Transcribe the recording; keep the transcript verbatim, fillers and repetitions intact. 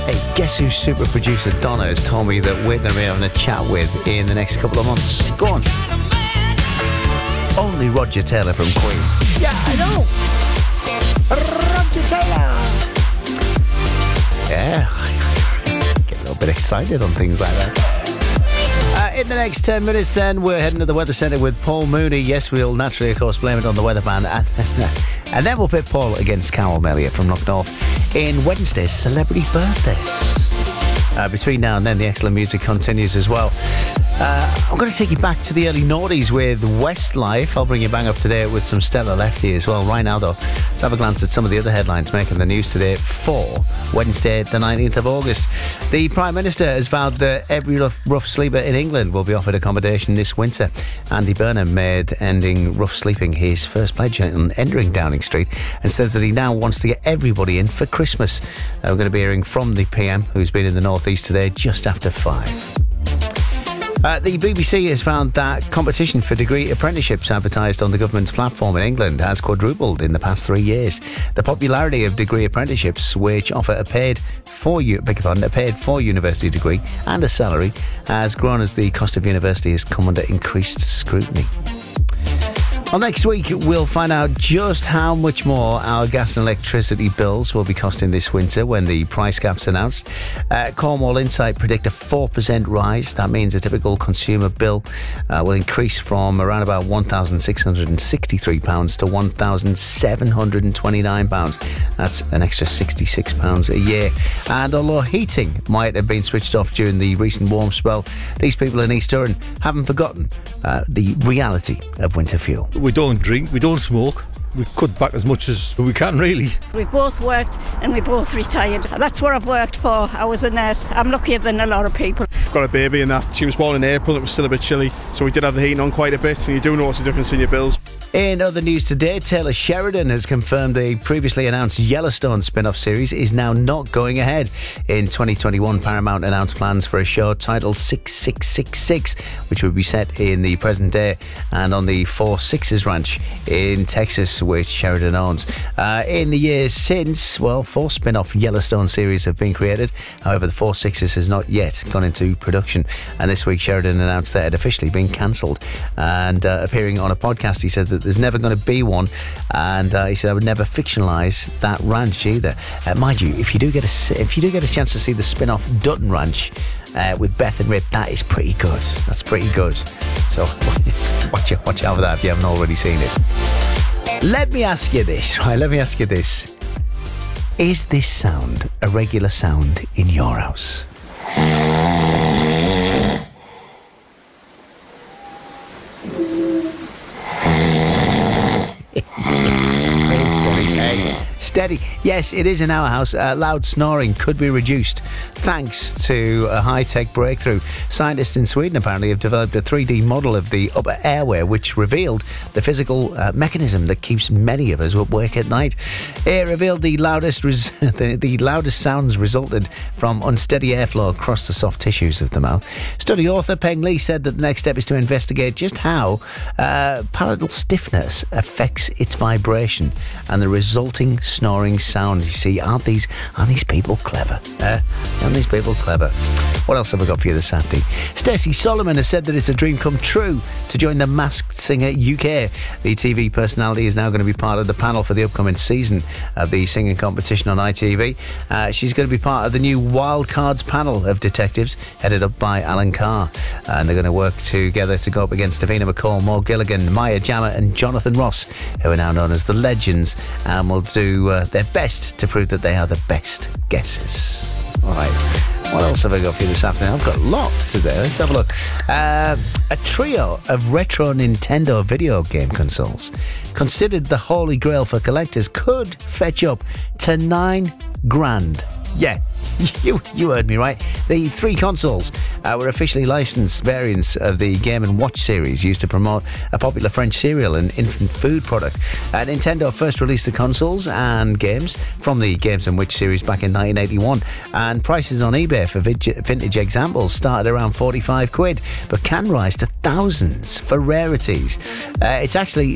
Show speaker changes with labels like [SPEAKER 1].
[SPEAKER 1] Hey, guess who super producer Donna has told me that we're going to be having a chat with in the next couple of months? Go on. Only Roger Taylor from Queen.
[SPEAKER 2] Yeah, I know. Roger Taylor.
[SPEAKER 1] Yeah, get a little bit excited on things like that. Uh, in the next ten minutes then, we're heading to the Weather Centre with Paul Mooney. Yes, we'll naturally, of course, blame it on the weatherman. And, and then we'll pit Paul against Carol Melliot from Loch North in Wednesday's Celebrity Birthdays. Uh, between now and then, the excellent music continues as well. Uh, I'm going to take you back to the early noughties with Westlife. I'll bring you bang up to date with some Stella Lefty as well. Right now, though, let's have a glance at some of the other headlines making the news today for Wednesday, the nineteenth of August. The Prime Minister has vowed that every rough, rough sleeper in England will be offered accommodation this winter. Andy Burnham made ending rough sleeping his first pledge on entering Downing Street and says that he now wants to get everybody in for Christmas. Uh, we're going to be hearing from the P M, who's been in the North East today, just after five. Uh, the B B C has found that competition for degree apprenticeships advertised on the government's platform in England has quadrupled in the past three years. The popularity of degree apprenticeships, which offer a paid for you, beg your pardon, a paid for university degree and a salary, has grown as the cost of university has come under increased scrutiny. Well, next week, we'll find out just how much more our gas and electricity bills will be costing this winter when the price cap's announced. Uh, Cornwall Insight predict a four percent rise. That means a typical consumer bill uh, will increase from around about one thousand six hundred sixty-three pounds to one thousand seven hundred twenty-nine pounds. That's an extra sixty-six pounds a year. And although heating might have been switched off during the recent warm spell, these people in East Durham haven't forgotten uh, the reality of winter fuel.
[SPEAKER 3] We don't drink, we don't smoke. We cut back as much as we can, really.
[SPEAKER 4] We both worked and we both retired. That's what I've worked for. I was a nurse. I'm luckier than a lot of people.
[SPEAKER 5] Got a baby and that. She was born in April. It was still a bit chilly, so we did have the heating on quite a bit, and you do notice a difference in your bills.
[SPEAKER 1] In other news today, Taylor Sheridan has confirmed the previously announced Yellowstone spin-off series is now not going ahead. In twenty twenty-one, Paramount announced plans for a show titled six six six six, which would be set in the present day and on the Four Sixes Ranch in Texas, which Sheridan owns. Uh, in the years since, well, four spin-off Yellowstone series have been created. However, the Four Sixes has not yet gone into production. And this week, Sheridan announced that it had officially been cancelled. And uh, appearing on a podcast, he said that there's never going to be one, and uh, he said I would never fictionalise that ranch either. Uh, mind you, if you do get a if you do get a chance to see the spin-off Dutton Ranch uh, with Beth and Rip, that is pretty good. That's pretty good. So watch out, watch out for that if you haven't already seen it. Let me ask you this, right? Let me ask you this: is this sound a regular sound in your house? Steady. Yes, it is in our house. Uh, loud snoring could be reduced thanks to a high-tech breakthrough. Scientists in Sweden apparently have developed a three D model of the upper airway, which revealed the physical uh, mechanism that keeps many of us awake at night. It revealed the loudest res- the, the loudest sounds resulted from unsteady airflow across the soft tissues of the mouth. Study author Peng Li said that the next step is to investigate just how uh, palatal stiffness affects its vibration and the resulting snoring sound. You see, aren't these aren't these people clever? Uh, aren't these people clever? What else have I got for you this afternoon? Stacey Solomon has said that it's a dream come true to join the Masked Singer U K. The T V personality is now going to be part of the panel for the upcoming season of the singing competition on I T V. Uh, she's going to be part of the new Wildcards panel of detectives headed up by Alan Carr, and they're going to work together to go up against Davina McCall, Mo Gilligan, Maya Jama and Jonathan Ross, who are now known as the Legends, and will do uh, their best to prove that they are the best guesses. All right, what else have I got for you this afternoon? I've got a lot today. Let's have a look. Uh, a trio of retro Nintendo video game consoles, considered the holy grail for collectors, could fetch up to nine grand. Yeah, you you heard me right. The three consoles uh, were officially licensed variants of the Game and Watch series used to promote a popular French cereal and infant food product. Uh, Nintendo first released the consoles and games from the Games and Watch series back in nineteen eighty-one, and prices on eBay for vintage examples started around forty-five quid, but can rise to thousands for rarities. Uh, it's actually